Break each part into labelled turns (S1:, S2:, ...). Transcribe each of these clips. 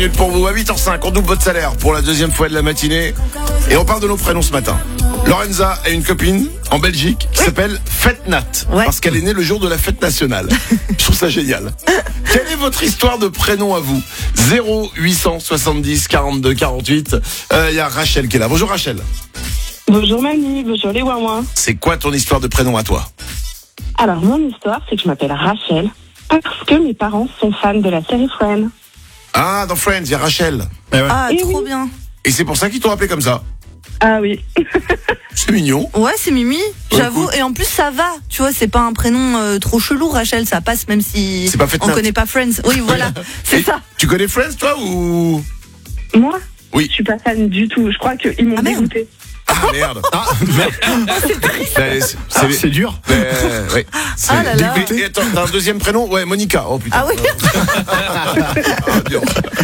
S1: minutes pour vous. À 8h05, on double votre salaire pour la deuxième fois de la matinée. Et on parle de nos prénoms ce matin. Lorenza a une copine en Belgique qui s'appelle Fetnat.
S2: Ouais.
S1: Parce qu'elle est née le jour de la fête nationale. Je trouve ça génial. Quelle est votre histoire de prénom à vous? 0870 42 48. Il y a Rachel qui est là. Bonjour Rachel.
S3: Bonjour Manu, bonjour les Ouin-Ouin.
S1: C'est quoi ton histoire de prénom à toi?
S3: Alors mon histoire, c'est que je m'appelle Rachel parce que mes parents sont fans de la série Friends.
S1: Ah, dans Friends, il y a Rachel.
S2: Ah,
S3: Et
S2: trop
S3: oui.
S2: bien.
S1: Et c'est pour ça qu'ils t'ont appelé comme ça.
S3: Ah oui.
S1: C'est mignon.
S2: Ouais, c'est Mimi, j'avoue.
S1: écoute.
S2: Et en plus, ça va. Tu vois, c'est pas un prénom trop chelou, Rachel. Ça passe même si
S1: C'est pas Fetnat.
S2: on connaît pas Friends. Oui, voilà. C'est
S1: Et
S2: ça.
S1: Tu connais Friends toi ou...
S3: Moi,
S1: Oui.
S3: je suis pas fan du tout. Je crois qu'ils m'ont
S2: Ah, merde.
S3: dégoûté.
S1: Ah merde.
S4: C'est dur.
S1: Ouais.
S2: Ah là là.
S1: Et attends, t'as un deuxième prénom? Ouais, Monica. Oh putain.
S2: Ah oui.
S1: Ah, dur.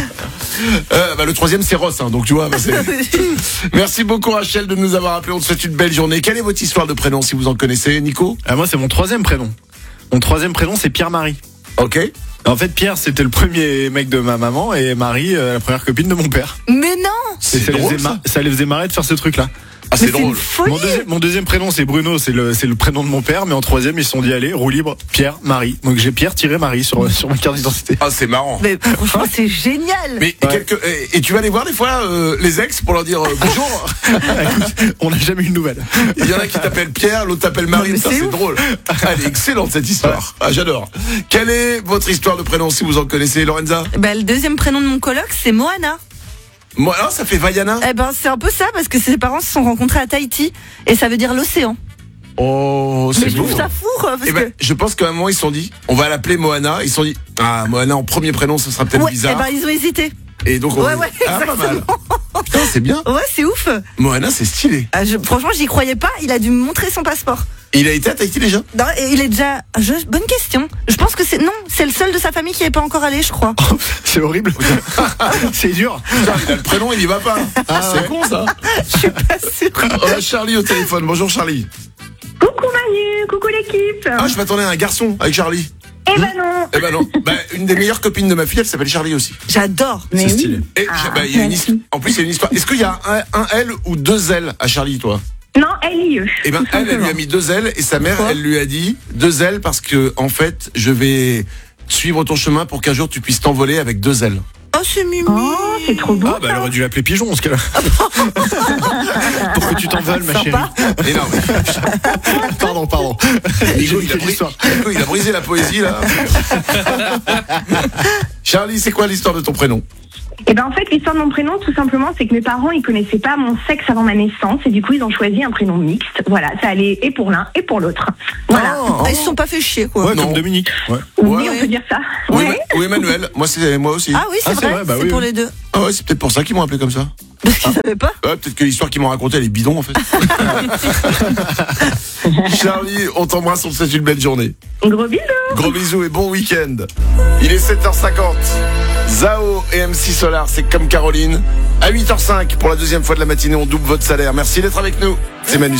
S1: Le troisième c'est Ross, donc tu vois. Merci beaucoup Rachel de nous avoir appelé. On te souhaite une belle journée. Quelle est votre histoire de prénom si vous en connaissez, Nico?
S4: Moi, c'est mon troisième prénom. Mon troisième prénom, c'est Pierre-Marie.
S1: Ok.
S4: En fait, Pierre, c'était le premier mec de ma maman et Marie, la première copine de mon père.
S2: Mais non.
S4: Et
S1: C'est drôle,
S4: ça les faisait marrer de faire ce truc-là.
S1: Ah, c'est
S2: Mais c'est
S1: drôle.
S2: une folie.
S4: Mon deuxième prénom, c'est Bruno, c'est le prénom de mon père, mais en troisième, ils se sont dit, allez, roue libre, Pierre-Marie. Donc j'ai Pierre-Marie sur ma carte d'identité.
S1: Ah, c'est marrant.
S2: Mais franchement, c'est génial.
S1: Mais
S4: Ouais.
S1: et tu vas les voir des fois les ex pour leur dire bonjour.
S4: Écoute, on n'a jamais eu de nouvelles.
S1: Il y en a qui t'appellent Pierre, l'autre t'appelle Marie.
S2: Non, mais
S1: Ça
S2: c'est
S1: c'est
S2: ouf.
S1: drôle. Elle est excellente cette histoire. Ah, j'adore. Quelle est votre histoire de prénom si vous en connaissez, Lorenza?
S2: Le deuxième prénom de mon coloc, c'est Moana.
S1: Moi, alors, ça fait Vaiana.
S2: C'est un peu ça parce que ses parents se sont rencontrés à Tahiti et ça veut dire l'océan.
S1: Oh,
S2: Mais
S1: c'est
S2: je
S1: beau.
S2: trouve ça fou parce
S1: Eh ben, je pense qu'à un moment ils se sont dit, on va l'appeler Moana. Ils se sont dit, ah Moana en premier prénom, ce sera
S2: que
S1: peut-être
S2: ouais,
S1: bizarre.
S2: ils ont hésité.
S1: Et donc on
S2: Ouais,
S1: pas mal. Putain, c'est bien.
S2: Ouais, c'est ouf.
S1: Moana, c'est stylé.
S2: Franchement, j'y croyais pas. Il a dû me montrer son passeport.
S1: Il a été à Tahiti déjà?
S2: Non, et il est déjà. Bonne question. Je pense que c'est le seul de sa famille qui n'est pas encore allé, je crois.
S4: C'est horrible. C'est dur.
S1: Putain, il a le prénom, il y va pas. C'est con ça.
S2: Je suis pas sûre.
S1: On a Charlie au téléphone. Bonjour Charlie.
S3: Coucou Manu, coucou l'équipe.
S1: Ah, je m'attendais à un garçon avec Charlie.
S3: Eh ben non.
S1: Eh ben non. Une des meilleures copines de ma fille, elle s'appelle Charlie aussi.
S2: J'adore.
S3: Mais
S4: C'est
S3: oui.
S4: stylé.
S1: Et il y a une histoire. En plus, il y a une histoire. Est-ce qu'il y a un L ou deux L à Charlie, toi?
S3: Non, LIE.
S1: Eh ben,
S3: tout
S1: elle lui a
S3: simplement.
S1: mis deux L et sa mère,
S2: Pourquoi
S1: elle lui a dit deux L parce que, en fait, je vais suivre ton chemin pour qu'un jour tu puisses t'envoler avec deux L.
S2: Oh, c'est Mimi.
S3: Oh, c'est trop beau.
S4: Elle aurait dû l'appeler Pigeon, en ce cas-là. Pour que tu t'envoles, ma chérie.
S2: Sympa.
S1: Et non, mais
S4: Pardon.
S1: Nico,
S4: Quelle histoire.
S1: Nico, il a brisé la poésie, là. Charlie, c'est quoi l'histoire de ton prénom?
S3: Eh ben en fait, l'histoire de mon prénom, tout simplement, c'est que mes parents, ils connaissaient pas mon sexe avant ma naissance et du coup, ils ont choisi un prénom mixte. Voilà, ça allait et pour l'un et pour l'autre. Voilà.
S1: Oh.
S2: Ils se sont pas fait chier, quoi.
S4: Ouais,
S1: Non.
S4: comme Dominique. Ouais.
S3: Oui,
S1: Ouais.
S3: on peut dire ça.
S1: Oui,
S3: Ouais.
S1: ou Emmanuel. Moi aussi.
S2: Ah oui, c'est vrai.
S4: bah
S2: c'est
S4: oui,
S2: pour
S4: oui.
S2: les deux.
S1: Ah ouais, c'est peut-être pour ça qu'ils m'ont appelé comme ça.
S2: Parce qu'ils savaient pas.
S1: Ouais, peut-être que l'histoire qu'ils m'ont racontée, elle est bidon, en fait. Charlie, on t'embrasse, on te souhaite une belle journée.
S3: Gros bisous.
S1: Gros bisous et bon week-end. Il est 7h50. Zao et MC Solar, c'est comme Caroline. À 8h05, pour la deuxième fois de la matinée, on double votre salaire. Merci d'être avec nous. C'est Manu.